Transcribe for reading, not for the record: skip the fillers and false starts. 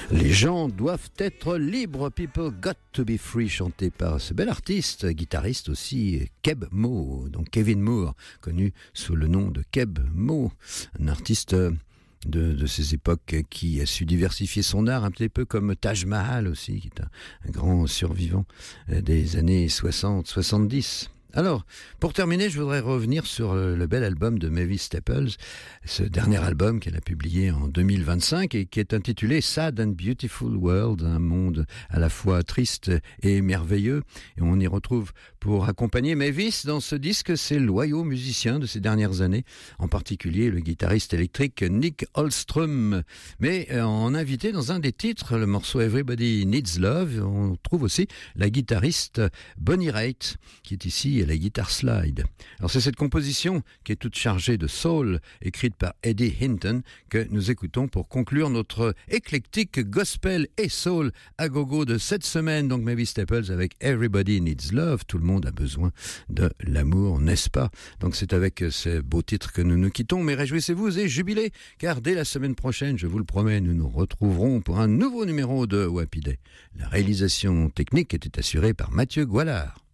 Les gens doivent être libres, people got to be free, chanté par ce bel artiste, guitariste aussi, Keb Mo, donc Kevin Moore, connu sous le nom de Keb Mo, un artiste de ces époques qui a su diversifier son art, un petit peu comme Taj Mahal aussi, qui est un grand survivant des années 60-70. Alors, pour terminer, je voudrais revenir sur le bel album de Mavis Staples, ce dernier album qu'elle a publié en 2025 et qui est intitulé Sad and Beautiful World, un monde à la fois triste et merveilleux. Et on y retrouve pour accompagner Mavis dans ce disque ses loyaux musiciens de ces dernières années, en particulier le guitariste électrique Nick Holstrom. Mais en invité dans un des titres, le morceau Everybody Needs Love, on trouve aussi la guitariste Bonnie Raitt, qui est ici à la guitare slide. Alors c'est cette composition qui est toute chargée de soul, écrite par Eddie Hinton, que nous écoutons pour conclure notre éclectique gospel et soul à gogo de cette semaine. Donc Mavis Staples avec Everybody Needs Love, tout le monde a besoin de l'amour, n'est-ce pas? Donc c'est avec ce beau titre que nous nous quittons, mais réjouissez-vous et jubilez, car dès la semaine prochaine, je vous le promets, nous nous retrouverons pour un nouveau numéro de Wappy Day. La réalisation technique était assurée par Mathieu Goualard.